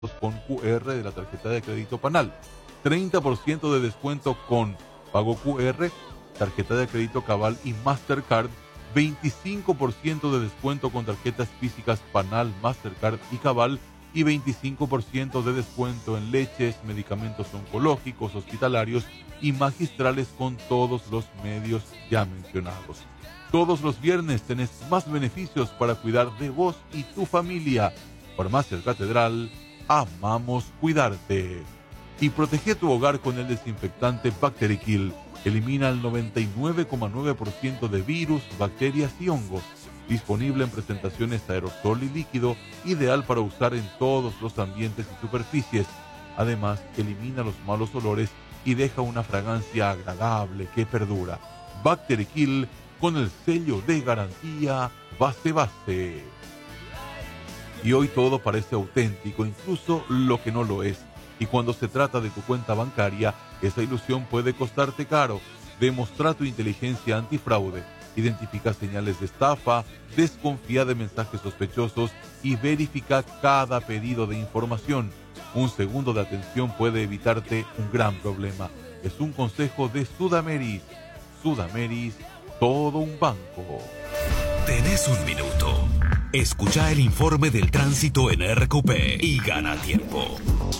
con QR de la tarjeta de crédito Panal, 30% de descuento con pago QR, tarjeta de crédito Cabal y Mastercard, 25% de descuento con tarjetas físicas Panal, Mastercard y Cabal y 25% de descuento en leches, medicamentos oncológicos, hospitalarios y magistrales con todos los medios ya mencionados. Todos los viernes tenés más beneficios para cuidar de vos y tu familia. Farmacias Catedral, amamos cuidarte. Y protege tu hogar con el desinfectante Bacterikill. Elimina el 99,9% de virus, bacterias y hongos. Disponible en presentaciones aerosol y líquido, ideal para usar en todos los ambientes y superficies. Además, elimina los malos olores y deja una fragancia agradable que perdura. Bacterikill con el sello de garantía Base. Y hoy todo parece auténtico, incluso lo que no lo es. Y cuando se trata de tu cuenta bancaria, esa ilusión puede costarte caro. Demostra tu inteligencia antifraude. Identifica señales de estafa, desconfía de mensajes sospechosos y verifica cada pedido de información. Un segundo de atención puede evitarte un gran problema. Es un consejo de Sudameris. Sudameris, todo un banco. Tenés un minuto. Escucha el informe del tránsito en RQP y gana tiempo.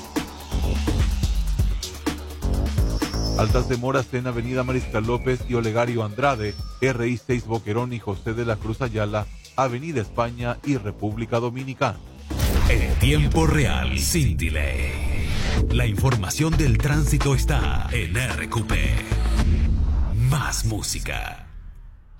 Altas demoras en Avenida Mariscal López y Olegario Andrade, RI6 Boquerón y José de la Cruz Ayala, Avenida España y República Dominicana. En tiempo real, sin delay. La información del tránsito está en RQP. Más música.